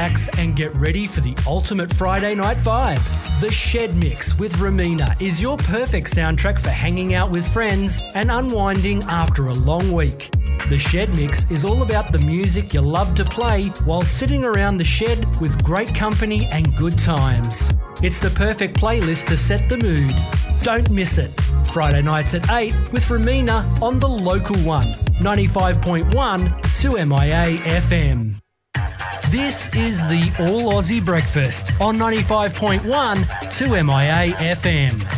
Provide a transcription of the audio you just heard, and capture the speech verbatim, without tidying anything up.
relax and get ready for the ultimate Friday night vibe. The Shed Mix with Ramina is your perfect soundtrack for hanging out with friends and unwinding after a long week. The Shed Mix is all about the music you love to play while sitting around the shed with great company and good times. It's the perfect playlist to set the mood. Don't miss it. Friday nights at eight with Ramina on the local one, ninety-five point one two M I A F M. This is the All Aussie Breakfast on ninety-five point one two M I A F M.